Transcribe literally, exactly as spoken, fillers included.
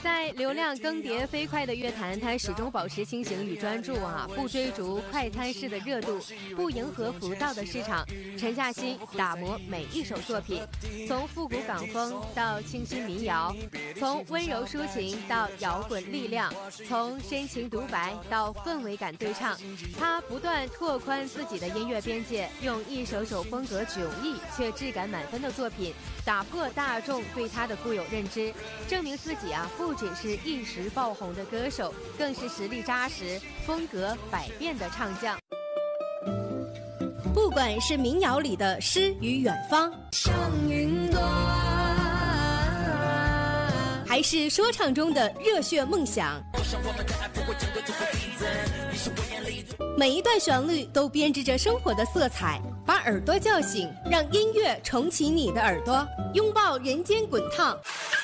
在流量更迭飞快的乐坛，他始终保持清醒与专注啊，不追逐快餐式的热度，不迎合浮躁的市场，沉下心打磨每一首作品，从复古港风到清新民谣，从温柔抒情到摇滚力量，从深情独白到氛围感对唱，他不断拓宽自己的音乐边界，用一首首风格迥异却质感满分的作品，打破大众对他的固有认知，证明自己啊不只是一时爆红的歌手，更是实力扎实、风格百变的唱将。不管是民谣里的诗与远方，像云端，还是说唱中的热血梦想，每一段旋律都编织着生活的色彩，把耳朵叫醒，让音乐重启你的耳朵，拥抱人间滚烫。